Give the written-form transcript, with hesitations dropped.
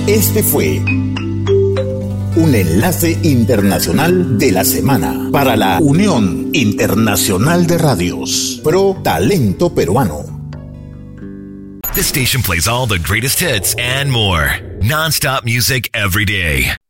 Este fue un enlace internacional de la semana para la Unión Internacional de Radios Pro Talento Peruano. This station plays all the greatest hits and more. Non-stop music every day.